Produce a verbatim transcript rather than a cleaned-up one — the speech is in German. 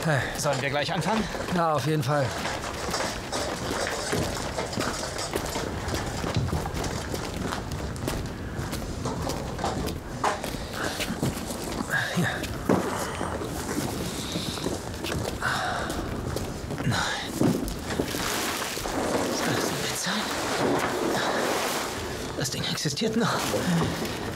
Okay. Sollen wir gleich anfangen? Ja, auf jeden Fall. Hier. Nein. Soll das ein Witz sein? Das Ding existiert noch.